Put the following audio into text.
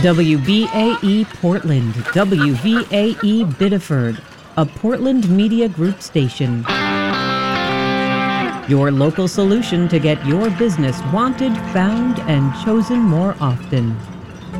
WVAE Portland, WVAE Biddeford, a Portland Media Group station. Your local solution to get your business wanted, found, and chosen more often.